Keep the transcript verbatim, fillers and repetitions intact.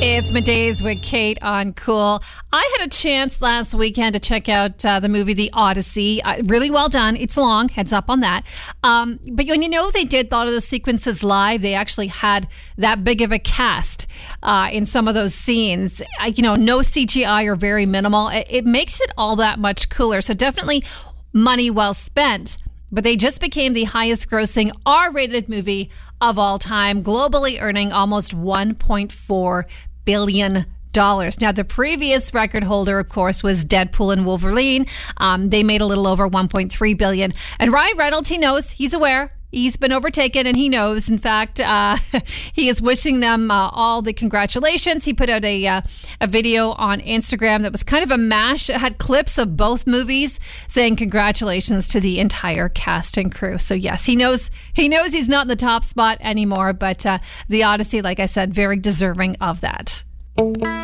It's Middays with Kate on Cool. I had a chance last weekend to check out uh, the movie The Odyssey. Uh, really well done. It's long, heads up on that. Um, but when you know they did a lot of those sequences live, they actually had that big of a cast uh, in some of those scenes. Uh, you know, no C G I or very minimal. It, it makes it all that much cooler. So definitely money well spent. But they just became the highest grossing R-rated movie of all time, globally earning almost one point four billion dollars. Now, the previous record holder, of course, was Deadpool and Wolverine. Um, they made a little over one point three billion dollars. And Ryan Reynolds, he knows, he's aware. He's been overtaken and he knows. In fact, uh, he is wishing them uh, all the congratulations. He put out a uh, a video on Instagram that was kind of a mash. It had clips of both movies saying congratulations to the entire cast and crew. So yes, he knows he knows he's not in the top spot anymore, but uh, The Odyssey, like I said, very deserving of that.